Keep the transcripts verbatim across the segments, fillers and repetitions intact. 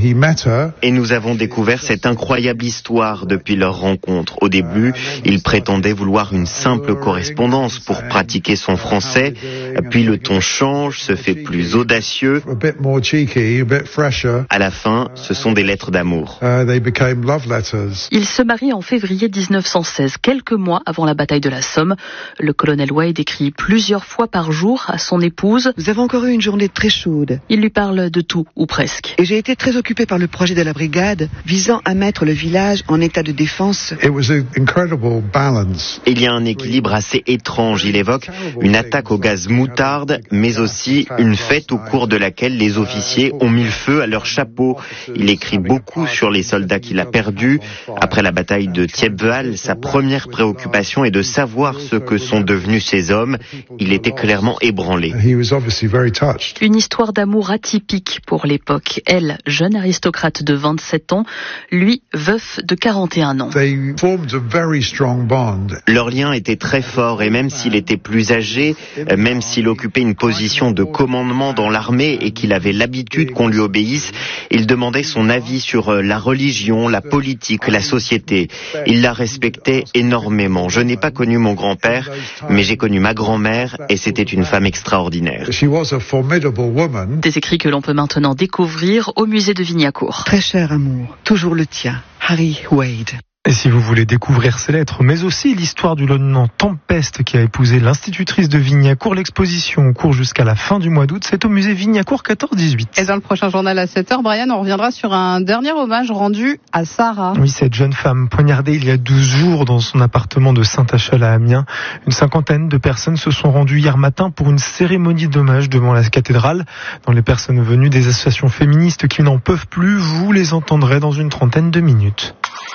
Et nous avons découvert cette incroyable histoire depuis leur rencontre. Au début, il prétendait vouloir une simple correspondance pour pratiquer son français. Puis le ton change, se fait plus audacieux. À la fin, ce sont des lettres d'amour. Il se marie en février dix-neuf cent seize, quelques mois avant la bataille de la Somme. Le colonel Wade écrit plusieurs fois par jour à son épouse. Nous avons encore eu une journée très chaude. Il lui parle de tout, ou presque. Et j'ai été très occupé par le projet de la brigade visant à mettre le village en état de défense. Il y a un équilibre assez étrange. Il évoque une attaque au gaz moutarde, mais aussi une fête au cours de laquelle les officiers ont mis le feu à leur chapeau. Il écrit beaucoup sur les soldats qu'il a perdus. Après la bataille de Thiepval, sa première préoccupation est de savoir ce que sont devenus ces hommes. Il était clairement ébranlé. Une histoire d'amour atypique pour l'époque. Elle, jeune aristocrate de vingt-sept ans, lui, veuf de quarante et un ans. Leur lien était très fort et même s'il était plus âgé, même s'il occupait une position de commandement dans l'armée et qu'il avait l'habitude qu'on lui obéisse, il demandait son avis sur la religion, la politique, la société. Il la respectait énormément. Je n'ai pas connu mon grand-père, mais j'ai connu ma grand-mère et c'était une femme extraordinaire. Des écrits que l'on peut maintenant découvrir au musée de Vignacourt. Très cher amour, toujours le tien, Harry Wade. Et si vous voulez découvrir ces lettres, mais aussi l'histoire du lieutenant Tempeste qui a épousé l'institutrice de Vignacourt, l'exposition court jusqu'à la fin du mois d'août, c'est au musée Vignacourt quatorze dix-huit. Et dans le prochain journal à sept heures, Brian, on reviendra sur un dernier hommage rendu à Sarah. Oui, cette jeune femme poignardée il y a douze jours dans son appartement de Saint-Achel à Amiens. Une cinquantaine de personnes se sont rendues hier matin pour une cérémonie d'hommage devant la cathédrale. Dans les personnes venues des associations féministes qui n'en peuvent plus, vous les entendrez dans une trentaine de minutes.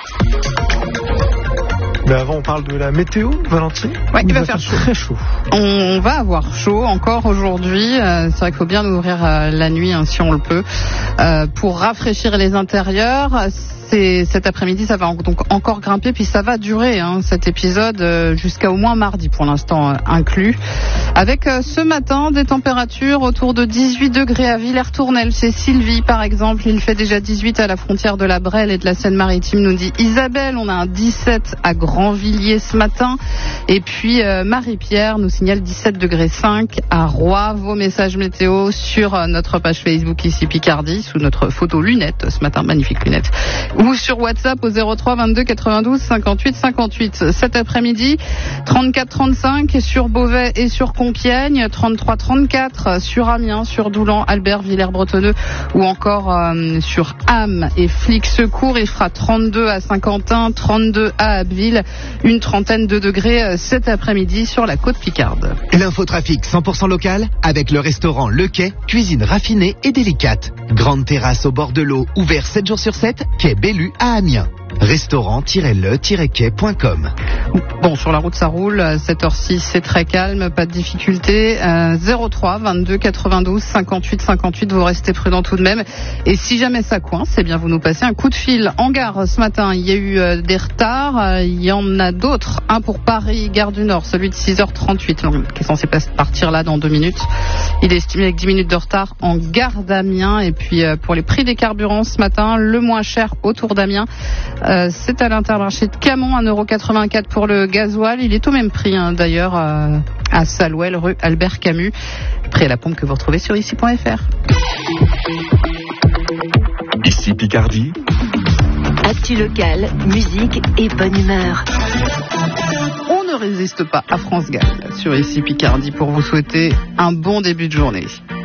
Mais avant, on parle de la météo, Valentine. Ouais, il va, va faire chaud. Très chaud. On va avoir chaud encore aujourd'hui. Euh, c'est vrai qu'il faut bien ouvrir euh, la nuit hein, si on le peut euh, pour rafraîchir les intérieurs. C'est, cet après-midi, ça va donc encore grimper, puis ça va durer hein, cet épisode euh, jusqu'à au moins mardi pour l'instant euh, inclus. Avec euh, ce matin des températures autour de dix-huit degrés à Villers-Tournelle. C'est Sylvie par exemple, il fait déjà dix-huit à la frontière de la Brelle et de la Seine-Maritime, nous dit Isabelle. On a un dix-sept à Grandvilliers ce matin. Et puis euh, Marie-Pierre nous signale dix-sept degrés cinq à Roy. Vos messages météo sur euh, notre page Facebook ici Picardie, sous notre photo lunettes ce matin, magnifique lunettes. Ou sur WhatsApp au zéro trois vingt-deux quatre-vingt-douze cinquante-huit cinquante-huit. Cet après-midi, trente-quatre trente-cinq sur Beauvais et sur Compiègne, trente-trois trente-quatre sur Amiens, sur Doulan, Albert, Villers-Bretonneux ou encore euh, sur Ham et Flic Secours. Il fera trente-deux à Saint-Quentin, trente-deux à Abbeville, une trentaine de degrés euh, cet après-midi sur la côte Picarde. L'infotrafic cent pour cent local avec le restaurant Le Quai, cuisine raffinée et délicate. Grande terrasse au bord de l'eau, ouvert sept jours sur sept, quai Bellu à Amiens. restaurant-le-quai point com. Bon, sur la route ça roule, à cette heure-ci c'est très calme, pas de difficulté. Euh, zéro trois vingt-deux quatre-vingt-douze cinquante-huit cinquante-huit, vous restez prudents tout de même. Et si jamais ça coince, eh bien vous nous passez un coup de fil. En gare ce matin, il y a eu euh, des retards, euh, il y en a d'autres. Un pour Paris, gare du Nord, celui de six heures trente-huit, qui est censé partir là dans deux minutes. Il est estimé avec dix minutes de retard en gare d'Amiens. Et puis euh, pour les prix des carburants ce matin, le moins cher autour d'Amiens, Euh, c'est à l'Intermarché de Camon, un euro quatre-vingt-quatre pour le gasoil. Il est au même prix hein, d'ailleurs euh, à Salouel, rue Albert Camus. Prix à la pompe que vous retrouvez sur ici point f r. Ici Picardie. Actu locale, musique et bonne humeur. On ne résiste pas à France Gall sur ici Picardie pour vous souhaiter un bon début de journée.